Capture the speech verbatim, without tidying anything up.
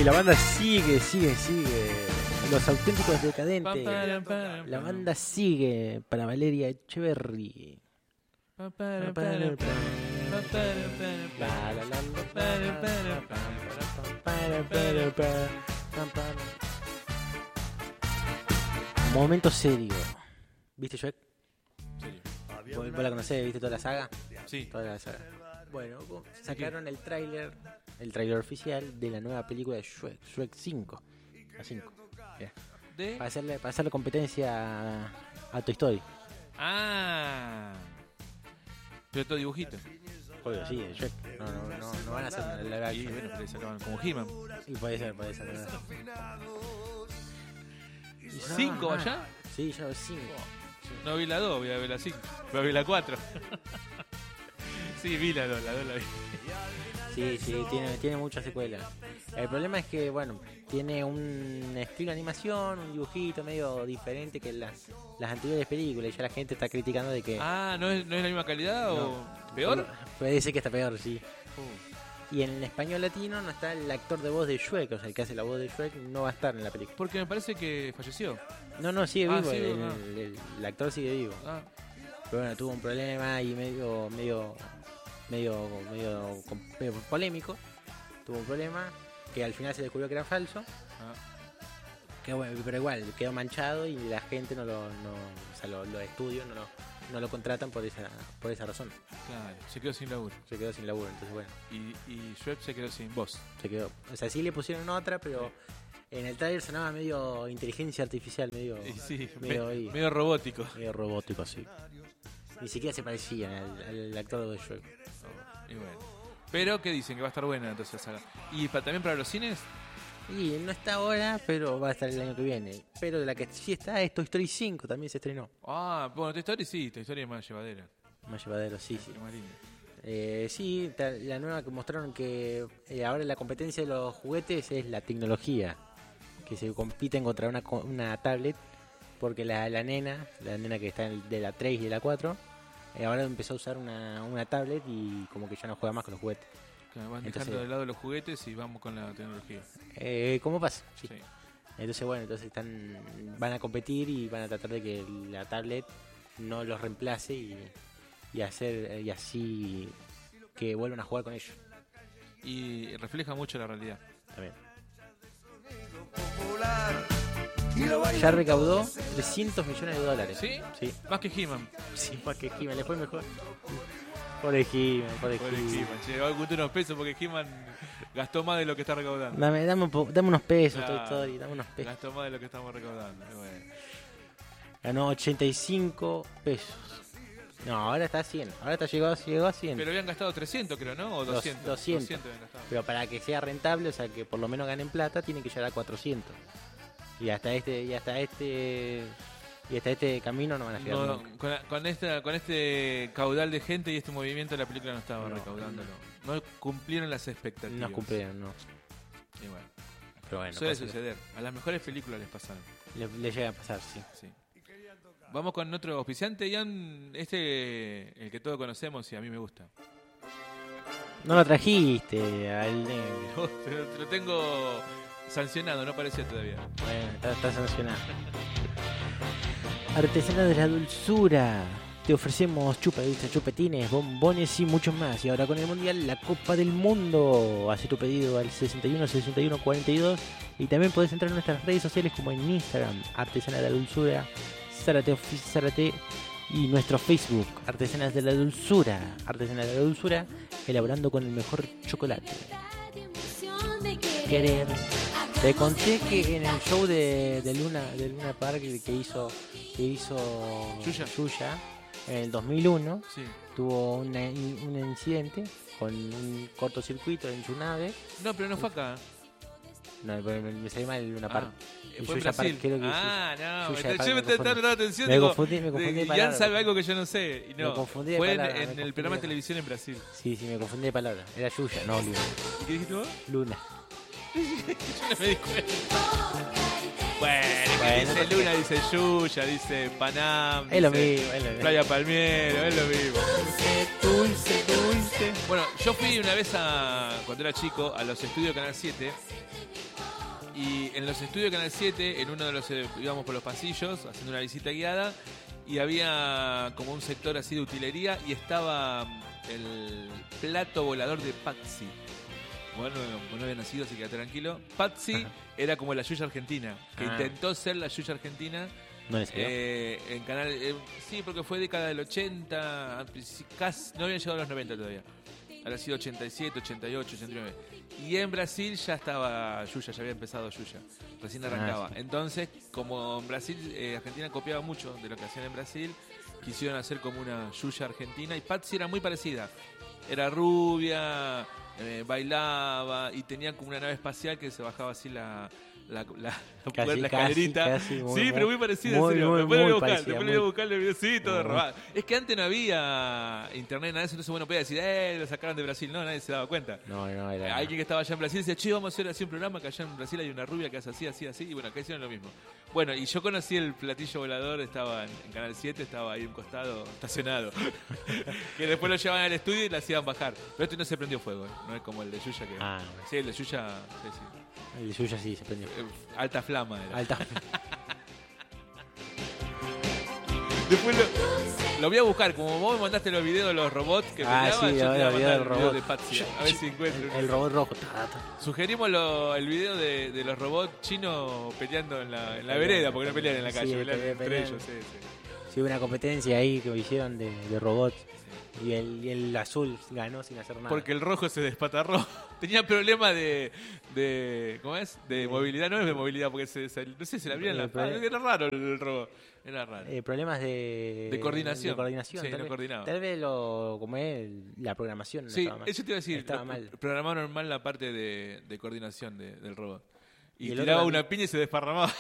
Y la banda sigue, sigue, sigue. Los auténticos decadentes. La banda sigue para Valeria Echeverry. Momento serio. ¿Viste Shrek? Serio. ¿Vos, vos la conocés? ¿Viste toda la saga? Sí. Toda la saga. Bueno, sacaron el tráiler, el tráiler oficial de la nueva película de Shrek, Shrek cinco. A cinco. Yeah. ¿De? Para hacerle, para hacerle competencia a, a Toy Story. Ah. Pero todo dibujito. Obvio, sí, de Shrek. No, no, no, no van a hacer una live Y action. bueno, pero sacaban como He-Man. Y puede ser, puede ser. ¿Verdad? ¿Cinco Ah, allá? Sí, yo cinco. No vi la dos, voy a ver la cinco. Pero vi la cuatro. Sí, vi la dos, la dos la vi. Sí, sí, tiene, tiene muchas secuelas. El problema es que, bueno, tiene un estilo de animación, un dibujito medio diferente que las, las anteriores películas. Y ya la gente está criticando de que... Ah, ¿no es, no es la misma calidad o peor? Puede ser que está peor, sí. Uh. Y en el español latino no está el actor de voz de Shrek, o sea, el que hace la voz de Shrek no va a estar en la película. Porque me parece que falleció. No, no, sigue Ah, vivo, sigue, el, ah. el- el- el actor sigue vivo. Ah, Pero bueno, tuvo un problema y medio, medio, medio, medio, com- medio polémico. Tuvo un problema que al final se descubrió que era falso. ah. Que bueno, pero igual quedó manchado y la gente no lo, no, o sea, lo- los estudios no lo, no lo contratan por esa, por esa razón. Claro, se quedó sin laburo. Se quedó sin laburo, entonces bueno, Y, y Shrek se quedó sin voz. se quedó. O sea, sí le pusieron otra, pero en el trailer sonaba medio inteligencia artificial, medio, Y sí, medio, me- ahí, medio robótico. medio robótico así. Ni siquiera se parecía al, al actor de Shrek. Y bueno. Pero que dicen que va a estar buena entonces la saga. Y pa- también para los cines, Y no está ahora, pero va a estar el año que viene. Pero de la que sí está es Toy Story cinco, también se estrenó. ah, bueno, Toy Story sí, Toy Story es más llevadera. Más llevadero, sí, sí. Es más linda. Eh, sí, ta- la nueva que mostraron que eh, ahora la competencia de los juguetes es la tecnología. Que se compiten contra una, co- una tablet. Porque la, la nena, la nena que está en- de la tres y de la cuatro, eh, ahora empezó a usar una, una tablet y como que ya no juega más con los juguetes. Claro, van Entonces- dejando de lado los juguetes y vamos con la tecnología. Eh, ¿Cómo pasa? Sí. Sí. Entonces, bueno, entonces están van a competir y van a tratar de que la tablet no los reemplace y, y hacer y así que vuelvan a jugar con ellos Y refleja mucho la realidad. también. Ya recaudó trescientos millones de dólares. ¿Sí? Sí, Más que He-Man. sí, más que He-Man, le fue mejor. Pobre He-Man, pobre Pobre He-Man. He-Man. Che, va a ocultar unos pesos porque He-Man gastó más de lo que está recaudando. Dame, dame, un po- dame unos pesos, Claro. Toy Story, dame unos pesos. Gastó más de lo que estamos recaudando. Y bueno. Ganó ochenta y cinco pesos. No, ahora está a cien. Ahora está llegó, llegó a cien. Pero habían gastado trescientos, creo, ¿no? O Dos- doscientos. doscientos. habían gastado. Pero para que sea rentable, o sea, que por lo menos ganen plata, tienen que llegar a cuatrocientos. Y hasta este y hasta este y hasta este camino no van a llegar No, nunca. con, con, esta, con este caudal de gente y este movimiento la película no estaba No. recaudando. No. No cumplieron las expectativas. No cumplieron, no. Y bueno, Pero bueno, suele cosas que suceder. A las mejores películas les pasaron. le, le llega a pasar, sí. Sí. Vamos con otro auspiciante, Ian. Este, el que todos conocemos y a mí me gusta. No lo trajiste al negro. Pero te lo tengo sancionado, no apareció todavía. Bueno, está, está sancionado. Artesana de la dulzura. Te ofrecemos chupaditas, chupetines, bombones y mucho más. Y ahora con el Mundial, la Copa del Mundo. Haz tu pedido al sesenta y uno sesenta y uno cuarenta y dos. Y también podés entrar en nuestras redes sociales como en Instagram, Artesana de la Dulzura, Zárate, Ofi- Zárate, y nuestro Facebook, Artesanas de la Dulzura. Artesanas de la Dulzura, elaborando con el mejor chocolate. Querer. Te conté que en el show de, de Luna de Luna Park que hizo que hizo Yuya. Yuya, en el dos mil uno Sí. tuvo una- un incidente con un cortocircuito en su nave. No, pero no fue acá. No, me, me salió mal el Luna Park. Ah, Y fue en Yuya Brasil. Park, creo que ah, no. Yuya me- Park, yo me me estaba confundí. dando atención. Me digo, confundí, me confundí de Ian palabra. sabe algo que yo no sé. Y no. Me confundí de fue en- palabra, en, me el confundí programa de- de televisión en Brasil. Sí, sí, me confundí de palabra. Era Yuya, no Luna. ¿Y qué dijiste vos? Luna. Yo no me di cuenta. Bueno, que Bueno, dice no- Luna, dice Yuya, dice Panam. Es lo dice mismo, es lo mismo. Playa Palmiero, es lo mismo. Dulce, dulce. Bueno, yo fui una vez a, cuando era chico, a los estudios de Canal siete Y en los estudios de Canal siete, en uno de los, eh, íbamos por los pasillos haciendo una visita guiada y había como un sector así de utilería y estaba el plato volador de Patsy. Bueno, no, no había nacido, así que quédate tranquilo. Patsy era como la Yuya Argentina, que ah. intentó ser la Yuya Argentina. ¿No le salió? Eh, en canal, eh, sí, porque fue década del ochenta, casi, no habían llegado a los noventa todavía. Habría sido ochenta y siete, ochenta y ocho, ochenta y nueve. Y en Brasil ya estaba Yuya, ya había empezado Yuya. Recién arrancaba. Ah, sí. Entonces, como en Brasil, eh, Argentina copiaba mucho de lo que hacían en Brasil, quisieron hacer como una Yuya Argentina. Y Patsy era muy parecida. Era rubia, eh, bailaba y tenía como una nave espacial que se bajaba así la... La, la, casi, la escalerita. Casi, casi, muy, sí, pero muy parecida, muy, en serio. Muy, después muy lo voy a buscar, parecida, después muy... lo voy a buscar el video. Sí, todo muy robado. Es que antes no había internet, nada de eso, entonces bueno, podía decir, eh, lo sacaron de Brasil. No, nadie se daba cuenta. No, no, era... Alguien que estaba allá en Brasil decía, che, vamos a hacer así un programa que allá en Brasil hay una rubia que hace así, así, así. Y bueno, acá hicieron lo mismo. Bueno, y yo conocí el platillo volador, estaba en, en Canal siete, estaba ahí a un costado, estacionado. Que después lo llevaban al estudio y lo hacían bajar. Pero este no se prendió fuego, ¿eh? No es como el de Yuya que... Ah, sí, el de Yuya... Sí, sí. El de Yuya sí se prendió. Eh, alta flama era. Alta Después lo, lo voy a buscar. Como vos me mandaste los videos de los robots que ah, peleaban, sí, yo te voy a mandar el robot. video de Patsy. A ver si encuentro. El, el robot rojo. Sugerimos lo, el video de, de los robots chinos peleando en la, en la vereda, porque no pelean en la calle, sí, pelean pelean, entre pelean. ellos. Sí, sí. Sí, una competencia ahí que hicieron de, de robots. Y el, y el azul ganó sin hacer nada. Porque el rojo se despatarró. Tenía problemas de, de... ¿Cómo es? De movilidad. No es de movilidad, porque se, se, no sé, se le abrían las... Problem- Era raro el, el robot. Era raro. Eh, problemas de... De coordinación. De coordinación. Sí, tal no vez, coordinaba. Tal vez lo, como es, la programación no sí, estaba mal. eso te iba a decir. Estaba lo, mal. Programaron mal la parte de, de coordinación de, del robot. Y, y tiraba otro una piña y se desparramaba.